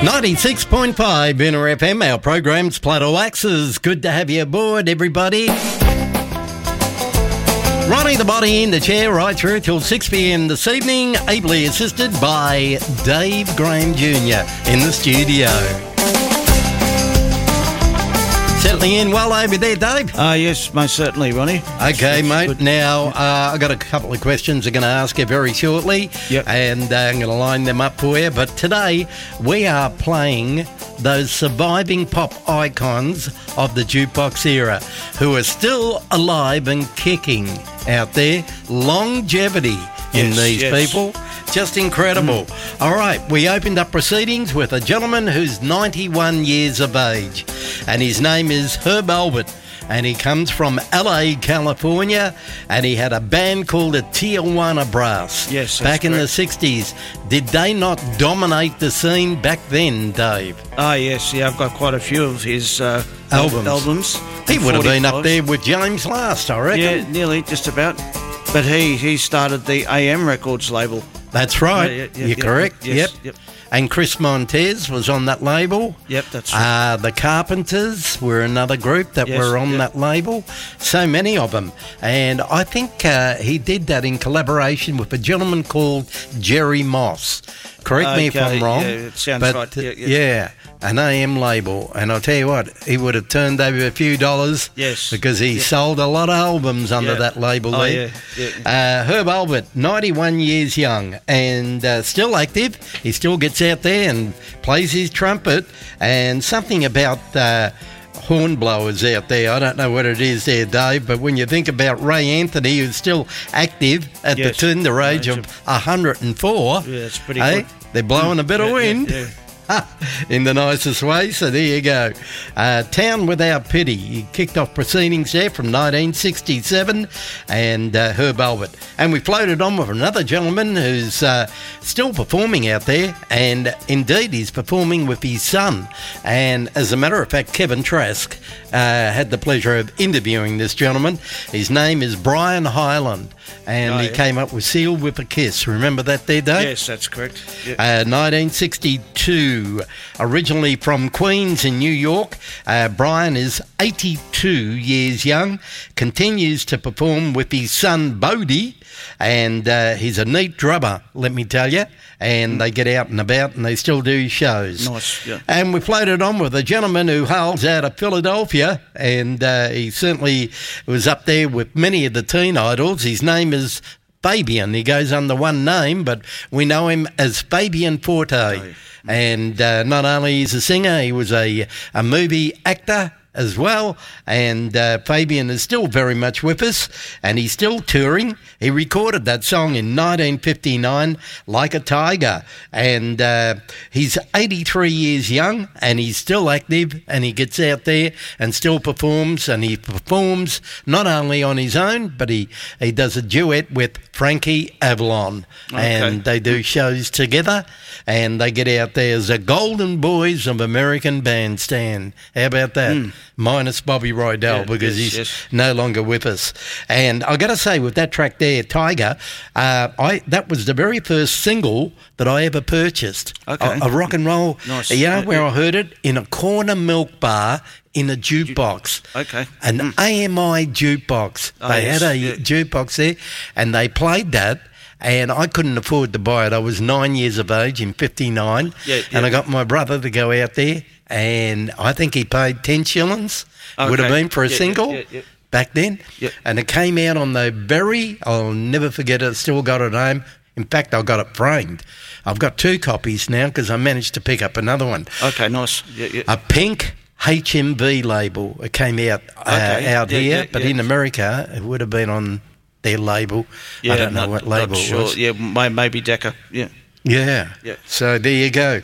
96.5 Inner FM, our program's Plato Axes. Good to have you aboard, everybody. Ronnie the Body in the chair right through till 6 p.m. this evening, ably assisted by Dave Graham Jr. in the studio. Settling in well over there, Dave? Yes, most certainly, Ronnie. Okay, mate. Good. Now, I've got a couple of questions I'm going to ask you very shortly. Yep. And I'm going to line them up for you. But today, we are playing those surviving pop icons of the jukebox era who are still alive and kicking out there. Longevity in these people. Just incredible. All right, we opened up proceedings with a gentleman who's 91 years of age, and his name is Herb Alpert, and he comes from LA, California, and he had a band called the Tijuana Brass. Yes, back in the 60s. Did they not dominate the scene back then, Dave? Yes, I've got quite a few of his albums. He would have been up there with James Last, I reckon. Yeah, nearly, just about. But he started the AM Records label. That's right. You're correct. Yes, yep. And Chris Montez was on that label. Yep, that's right. The Carpenters were another group that were on that label. So many of them. And I think he did that in collaboration with a gentleman called Jerry Moss. Correct me if I'm wrong. Yeah, it sounds right. Yeah, an AM label. And I'll tell you what, he would have turned over a few dollars. Yes. Because he sold a lot of albums under that label there. Herb Alpert, 91 years young and still active. He still gets out there and plays his trumpet. And something about hornblowers out there, I don't know what it is there, Dave, but when you think about Ray Anthony, who's still active at the tender age of 104, it's pretty good. They're blowing a bit of wind. In the nicest way, so there you go. Town Without Pity. He kicked off proceedings there from 1967, and Herb Alpert. And we floated on with another gentleman who's still performing out there, and indeed he's performing with his son. And as a matter of fact, Kevin Trask had the pleasure of interviewing this gentleman. His name is Brian Hyland, and he came up with Sealed with a Kiss. Remember that there, Dave? Yes, that's correct. 1962. Originally from Queens in New York, Brian is 82 years young, continues to perform with his son Bodie, and he's a neat drummer, let me tell you, and they get out and about and they still do shows. Nice, yeah. And we floated on with a gentleman who hails out of Philadelphia, and he certainly was up there with many of the teen idols. His name is Fabian. He goes under one name, but we know him as Fabian Forte. And not only is a singer, he was a movie actor as well, and Fabian is still very much with us, and he's still touring. He recorded that song in 1959, Like a Tiger, and he's 83 years young, and he's still active, and he gets out there and still performs, and he performs not only on his own, but he does a duet with Frankie Avalon, and they do shows together, and they get out there as the Golden Boys of American Bandstand. How about that? Minus Bobby Rydell, because he's no longer with us. And I got to say, with that track there, Tiger, that was the very first single that I ever purchased. A rock and roll. Nice. You know where I heard it? In a corner milk bar in a jukebox. An AMI jukebox. They had a jukebox there, and they played that. And I couldn't afford to buy it. I was 9 years of age in 59. And I got my brother to go out there, and I think he paid 10 shillings, would have been for a single back then. And it came out on the I'll never forget it, still got it home. In fact, I got it framed. I've got 2 copies now because I managed to pick up another one. Okay, nice. A pink HMV label. It came out here, but in America, it would have been on their label. I don't know what label it was. Yeah, maybe Decca. Yeah. So there you go.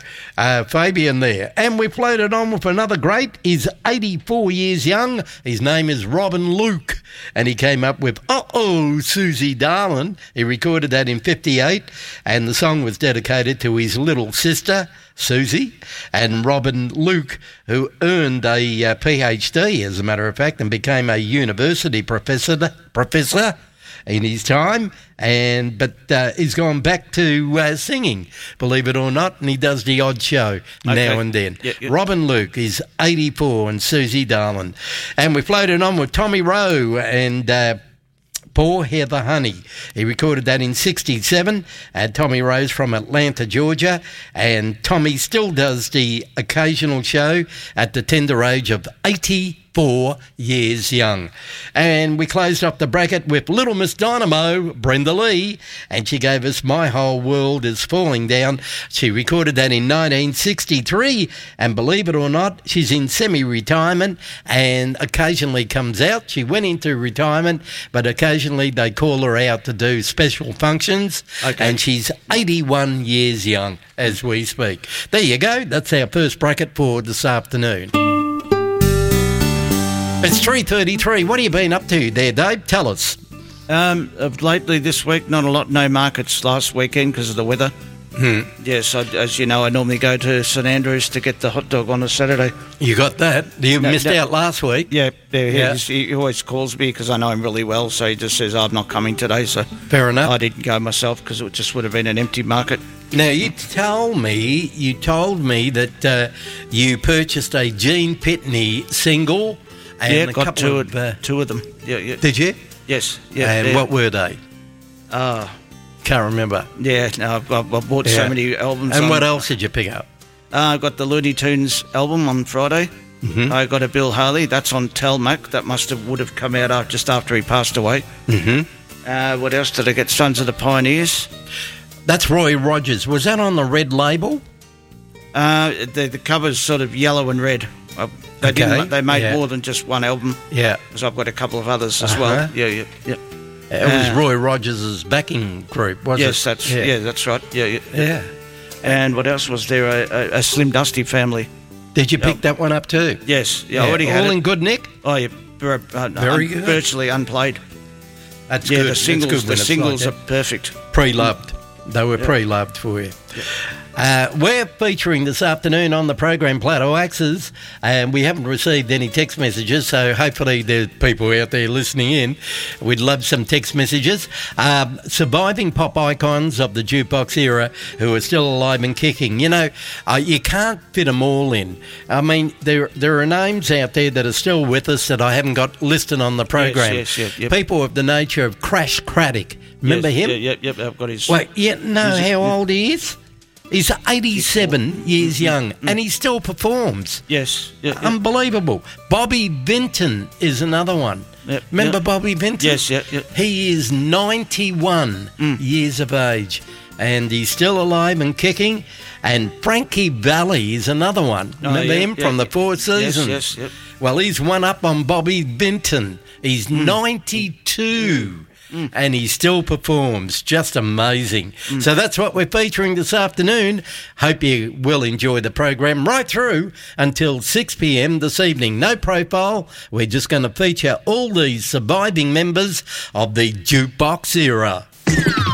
Fabian there. And we floated on with another great. He's 84 years young. His name is Robin Luke. And he came up with Uh-Oh, Susie Darlin'. He recorded that in 58. And the song was dedicated to his little sister, Susie, and Robin Luke, who earned a PhD, as a matter of fact, and became a university professor in his time, but he's gone back to singing, believe it or not, and he does the odd show now and then. Yep. Robin Luke is 84 and Susie Darlin. And we floated on with Tommy Rowe and Poor Heather Honey. He recorded that in 67. Tommy Rowe's from Atlanta, Georgia, and Tommy still does the occasional show at the tender age of 84 years young. And we closed off the bracket with Little Miss Dynamo, Brenda Lee, and she gave us My Whole World Is Falling Down. She recorded that in 1963, and believe it or not, she's in semi-retirement and occasionally comes out. She went into retirement, but occasionally they call her out to do special functions, and she's 81 years young as we speak. There you go. That's our first bracket for this afternoon. It's 3:33. What have you been up to there, Dave? Tell us. Lately this week, not a lot. No markets last weekend because of the weather. Yes, as you know, I normally go to St Andrews to get the hot dog on a Saturday. You got that? You missed out last week. Yeah. He always calls me because I know him really well, so he just says, I'm not coming today. So fair enough. I didn't go myself because it just would have been an empty market. Now, you told me that you purchased a Gene Pitney single. And got two of them. Yeah. Did you? Yes. Yeah. And what were they? Can't remember. Yeah, no, I bought so many albums. And what else did you pick up? I got the Looney Tunes album on Friday. Mm-hmm. I got a Bill Haley. That's on Telmac. That would have come out just after he passed away. Mm-hmm. What else did I get? Sons of the Pioneers. That's Roy Rogers. Was that on the red label? The cover's sort of yellow and red. They made more than just one album. Yeah. Because I've got a couple of others as well. Yeah. It was Roy Rogers' backing group, wasn't it? Yes, that's right. Yeah. And what else was there? A Slim Dusty Family. Did you pick that one up too? Yes. Yeah, I already had all in good nick? Oh, yeah. Very good. Virtually unplayed. That's good. The singles are perfect. Pre-loved. They were pre-loved for you. We're featuring this afternoon on the program Plateau Axes, and we haven't received any text messages, so hopefully there's people out there listening in. We'd love some text messages. Surviving pop icons of the jukebox era who are still alive and kicking. You know, you can't fit them all in. I mean, there are names out there that are still with us that I haven't got listed on the program. Yes. People of the nature of Crash Craddock. Remember him? Yep, I've got his... Wait, how old he is? He's 87 years young, and he still performs. Yes. Unbelievable. Bobby Vinton is another one. Remember Bobby Vinton? Yes. He is 91 years of age, and he's still alive and kicking. And Frankie Valli is another one. Remember him from the Four Seasons? Yes. Well, he's one up on Bobby Vinton. He's 92. And he still performs. Just amazing. So that's what we're featuring this afternoon. Hope you will enjoy the program right through until 6 p.m. this evening. No profile. We're just going to feature all these surviving members of the jukebox era.